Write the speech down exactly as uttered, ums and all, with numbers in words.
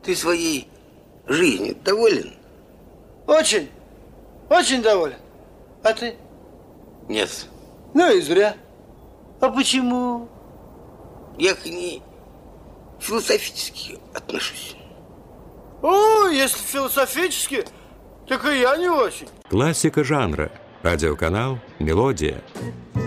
Ты своей жизнью доволен? Очень, очень доволен. А ты? Нет. Ну и зря. А почему? Я к ней философически отношусь. О, если философически, так и я не очень. Классика жанра. Радиоканал «Мелодия».